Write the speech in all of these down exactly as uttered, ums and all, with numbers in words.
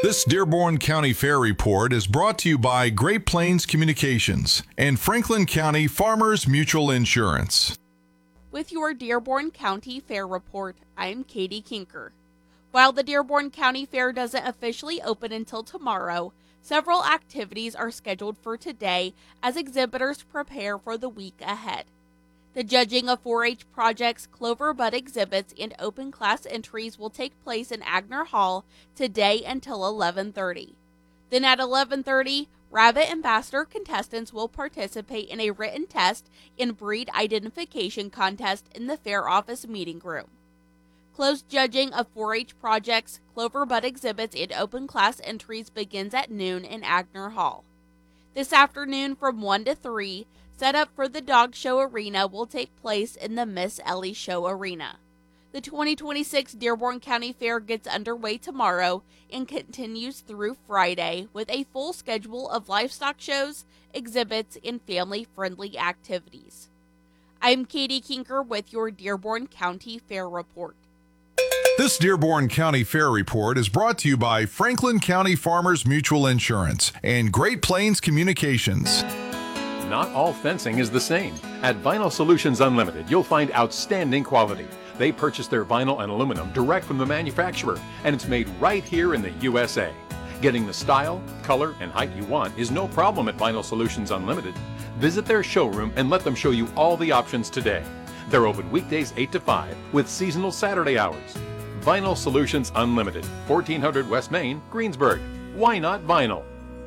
This Dearborn County Fair Report is brought to you by Great Plains Communications and Franklin County Farmers Mutual Insurance. With your Dearborn County Fair Report, I'm Katie Kinker. While the Dearborn County Fair doesn't officially open until tomorrow, several activities are scheduled for today as exhibitors prepare for the week ahead. The judging of four H projects, Clover Bud exhibits, and open class entries will take place in Agner Hall today until eleven thirty. Then at eleven thirty, Rabbit Ambassador contestants will participate in a written test and breed identification contest in the fair office meeting room. Closed judging of four H projects, Clover Bud exhibits, and open class entries begins at noon in Agner Hall. This afternoon from one to three, setup for the Dog Show Arena will take place in the Miss Ellie Show Arena. The twenty twenty-six Dearborn County Fair gets underway tomorrow and continues through Friday with a full schedule of livestock shows, exhibits, and family-friendly activities. I'm Katie Kinker with your Dearborn County Fair Report. This Dearborn County Fair Report is brought to you by Franklin County Farmers Mutual Insurance and Great Plains Communications. Not all fencing is the same. At Vinyl Solutions Unlimited, you'll find outstanding quality. They purchase their vinyl and aluminum direct from the manufacturer, and it's made right here in the U S A. Getting the style, color, and height you want is no problem at Vinyl Solutions Unlimited. Visit their showroom and let them show you all the options today. They're open weekdays eight to five with seasonal Saturday hours. Vinyl Solutions Unlimited, fourteen hundred West Main, Greensburg. Why not vinyl?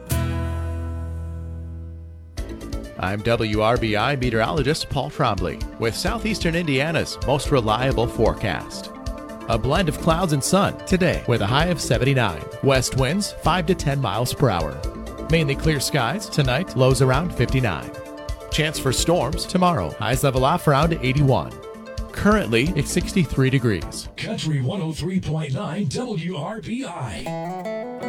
I'm W R B I meteorologist Paul Trombley with Southeastern Indiana's most reliable forecast. A blend of clouds and sun today with a high of seventy-nine. West winds five to ten miles per hour. Mainly clear skies tonight, lows around fifty-nine. Chance for storms tomorrow, highs level off around eighty-one. Currently, it's sixty-three degrees. Country one oh three point nine W R B I.